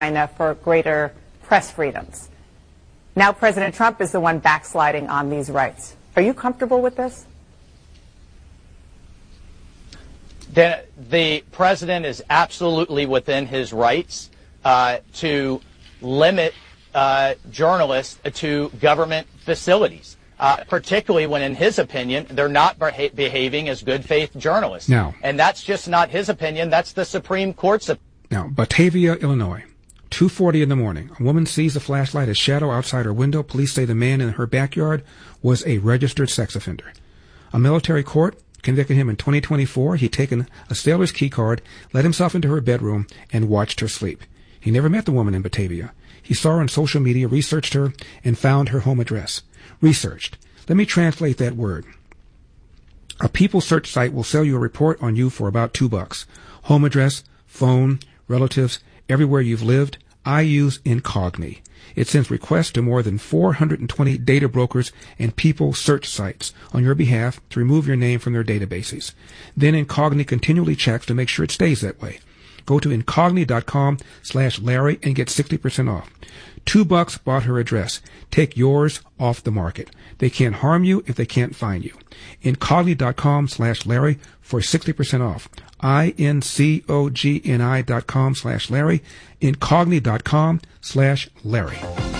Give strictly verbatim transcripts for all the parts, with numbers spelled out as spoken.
China for greater press freedoms. Now President Trump is the one backsliding on these rights. Are you comfortable with this? The, the president is absolutely within his rights uh, to limit uh, journalists to government facilities, uh, particularly when, in his opinion, they're not beha- behaving as good faith journalists. Now, and that's just not his opinion. That's the Supreme Court's opinion. Now, Batavia, Illinois. two forty in the morning. A woman sees a flashlight as shadow outside her window. Police say the man in her backyard was a registered sex offender. A military court convicted him in twenty twenty-four. He'd taken a sailor's key card, let himself into her bedroom, and watched her sleep. He never met the woman in Batavia. He saw her on social media, researched her, and found her home address. Researched. Let me translate that word. A people search site will sell you a report on you for about two bucks. Home address, phone, relatives, everywhere you've lived. I use Incogni. It sends requests to more than four hundred twenty data brokers and people search sites on your behalf to remove your name from their databases. Then Incogni continually checks to make sure it stays that way. Go to Incogni.com slash Larry and get sixty percent off. Two bucks bought her address. Take yours off the market. They can't harm you if they can't find you. Incogni.com slash Larry for sixty percent off. I-N-C-O-G-N-I dot com slash Larry. Incogni.com slash Larry.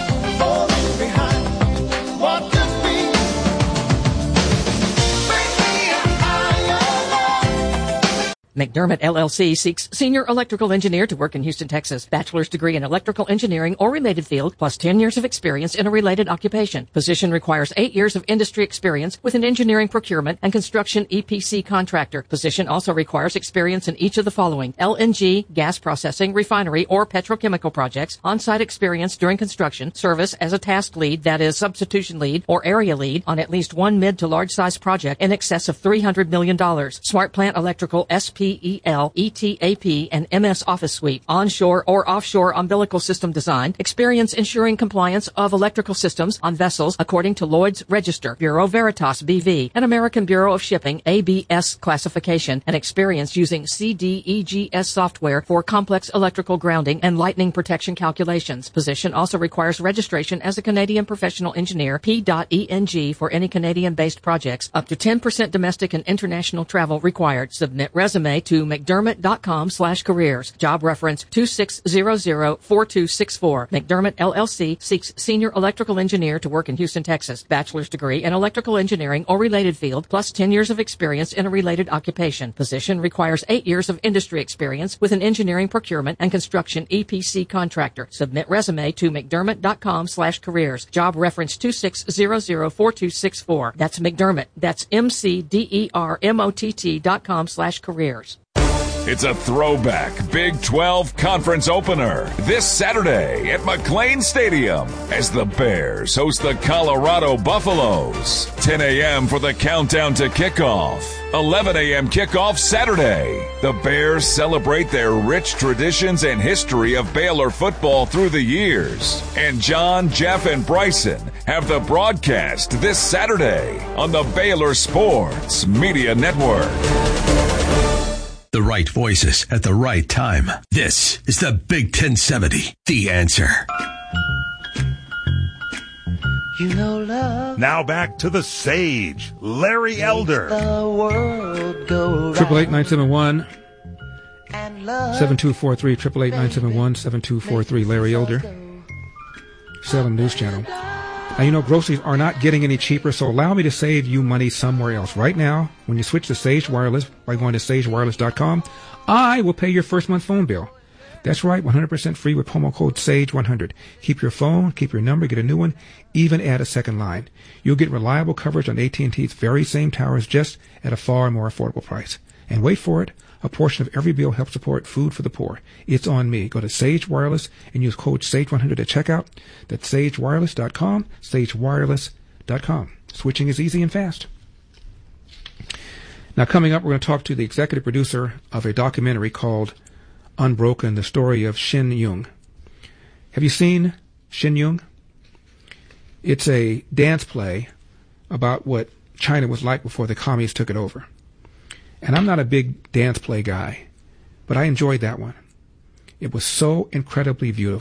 McDermott L L C seeks senior electrical engineer to work in Houston, Texas. Bachelor's degree in electrical engineering or related field, plus ten years of experience in a related occupation. Position requires eight years of industry experience with an engineering procurement and construction E P C contractor. Position also requires experience in each of the following: L N G, gas processing, refinery, or petrochemical projects, on-site experience during construction, service as a task lead, that is, substitution lead, or area lead on at least one mid to large-size project in excess of three hundred million dollars. Smart Plant Electrical, S P P E L, E T A P, and M S Office Suite. Onshore or offshore umbilical system design. Experience ensuring compliance of electrical systems on vessels according to Lloyd's Register, Bureau Veritas B V, and American Bureau of Shipping A B S classification, and experience using C D E G S software for complex electrical grounding and lightning protection calculations. Position also requires registration as a Canadian professional engineer, P E N G, for any Canadian-based projects. Up to ten percent domestic and international travel required. Submit resume to McDermott.com slash careers. Job reference two six zero zero four two six four. McDermott L L C seeks senior electrical engineer to work in Houston, Texas. Bachelor's degree in electrical engineering or related field, plus ten years of experience in a related occupation. Position requires eight years of industry experience with an engineering procurement and construction E P C contractor. Submit resume to McDermott.com slash careers. Job reference two six zero zero four two six four. That's McDermott. That's M C D E R M O T T dot com slash careers. It's a throwback Big twelve conference opener this Saturday at McLean Stadium as the Bears host the Colorado Buffaloes. ten a.m. for the countdown to kickoff. eleven a.m. kickoff Saturday. The Bears celebrate their rich traditions and history of Baylor football through the years. And John, Jeff, and Bryson have the broadcast this Saturday on the Baylor Sports Media Network. The right voices at the right time. This is the Big ten seventy, The Answer. You know love. Now back to the Sage, Larry Elder. Triple eight nine seven one seven two four three. Triple eight nine seven one seven two four three. Larry Elder, Salem News Channel. Now, you know, groceries are not getting any cheaper, so allow me to save you money somewhere else. Right now, when you switch to Sage Wireless by going to sage wireless dot com, I will pay your first month phone bill. That's right, one hundred percent free with promo code sage one hundred. Keep your phone, keep your number, get a new one, even add a second line. You'll get reliable coverage on A T and T's very same towers, just at a far more affordable price. And wait for it, a portion of every bill helps support food for the poor. It's on me. Go to Sage Wireless and use code sage one hundred at checkout. That's sage wireless dot com, sage wireless dot com. Switching is easy and fast. Now, coming up, we're going to talk to the executive producer of a documentary called Unbroken, the story of Shin Yung. Have you seen Shin Yung? It's a dance play about what China was like before the communists took it over. And I'm not a big dance play guy, but I enjoyed that one. It was so incredibly beautiful.